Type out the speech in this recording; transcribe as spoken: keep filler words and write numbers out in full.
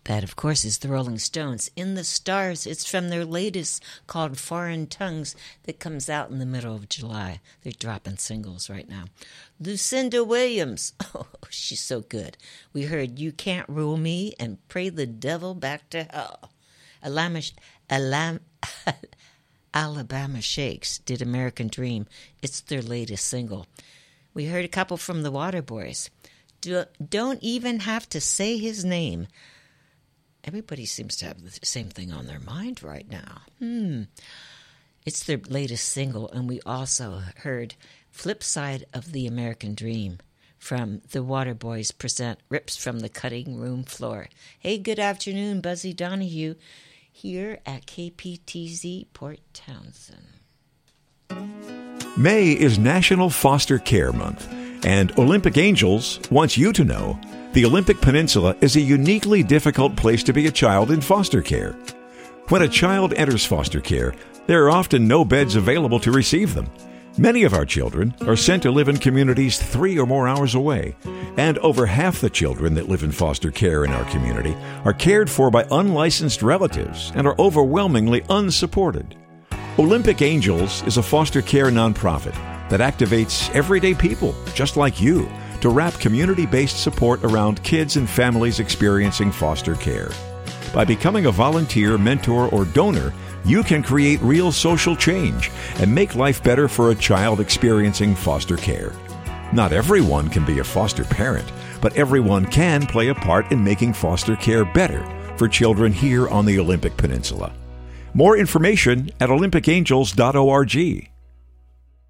That, of course, is the Rolling Stones. In the Stars, it's from their latest called Foreign Tongues that comes out in the middle of July. They're dropping singles right now. Lucinda Williams. Oh, she's so good. We heard You Can't Rule Me and Pray the Devil Back to Hell. Alabama, Alam, Alabama Shakes did American Dream. It's their latest single. We heard a couple from the Waterboys. Do, don't even have to say his name. Everybody seems to have the same thing on their mind right now. Hmm. It's their latest single, and we also heard Flip Side of the American Dream from the Waterboys present Rips from the Cutting Room Floor. Hey, good afternoon, Buzzy Donahue, here at K P T Z Port Townsend. May is National Foster Care Month, and Olympic Angels wants you to know the Olympic Peninsula is a uniquely difficult place to be a child in foster care. When a child enters foster care, there are often no beds available to receive them. Many of our children are sent to live in communities three or more hours away, and over half the children that live in foster care in our community are cared for by unlicensed relatives and are overwhelmingly unsupported. Olympic Angels is a foster care nonprofit that activates everyday people, just like you, to wrap community-based support around kids and families experiencing foster care. By becoming a volunteer, mentor, or donor, you can create real social change and make life better for a child experiencing foster care. Not everyone can be a foster parent, but everyone can play a part in making foster care better for children here on the Olympic Peninsula. More information at olympic angels dot org.